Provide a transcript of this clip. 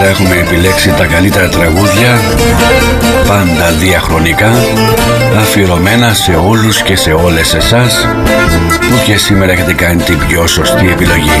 έχουμε επιλέξει τα καλύτερα τραγούδια, πάντα διαχρονικά, αφιερωμένα σε όλους και σε όλες εσάς που και σήμερα έχετε κάνει την πιο σωστή επιλογή.